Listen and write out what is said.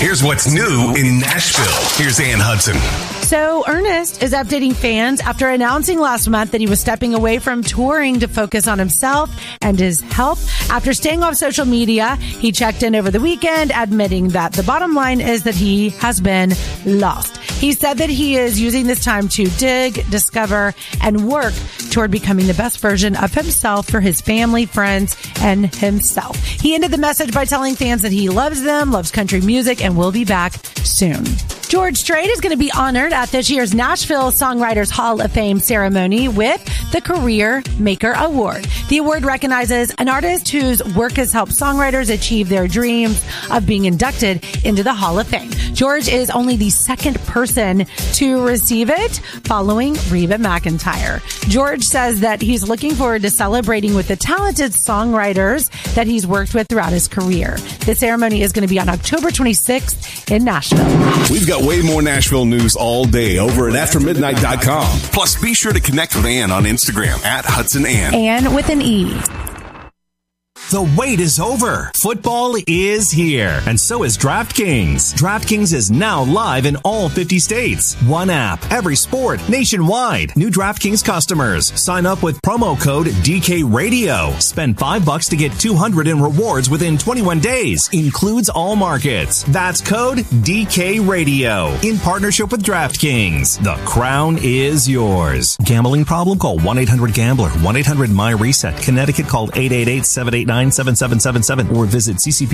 Here's what's new in Nashville. Here's Ann Hudson. So Ernest is updating fans after announcing last month that he was stepping away from touring to focus on himself and his health. After staying off social media, he checked in over the weekend, admitting that the bottom line is that he has been lost. He said that he is using this time to dig, discover, and work toward becoming the best version of himself for his family, friends, and himself. He ended the message by telling fans that he loves them, loves country music, and will be back soon. George Strait is going to be honored at this year's Nashville Songwriters Hall of Fame ceremony with the Career Maker Award. The award recognizes an artist whose work has helped songwriters achieve their dreams of being inducted into the Hall of Fame. George is only the second person to receive it, following Reba McEntire. George says that he's looking forward to celebrating with the talented songwriters that he's worked with throughout his career. The ceremony is going to be on October 26th in Nashville. We've got way more Nashville news all day over at aftermidnight.com. Plus, be sure to connect with Ann on Instagram at Hudson Ann. Ann with an E. The wait is over. Football is here, and so is DraftKings. DraftKings is now live in all 50 states. One app, every sport, nationwide. New DraftKings customers sign up with promo code DKRadio. Spend $5 to get $200 in rewards within 21 days. Includes all markets. That's code DKRadio. In partnership with DraftKings. The crown is yours. Gambling problem? Call 1-800-GAMBLER. 1-800-MY-RESET. Connecticut, call 888-789-7777 or visit CCP